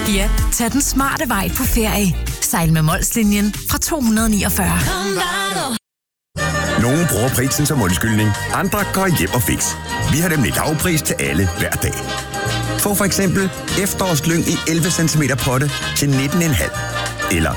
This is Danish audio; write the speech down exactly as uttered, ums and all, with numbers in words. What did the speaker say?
Ja, tag den smarte vej på ferie. Sejl med Molslinjen fra to hundrede og niogfyrre. Nogle bruger prisen som undskyldning, andre går hjem og fix. Vi har nemlig lavpris til alle hver dag. Få for eksempel efterårslyng i elleve centimeter potte til nitten komma fem. Eller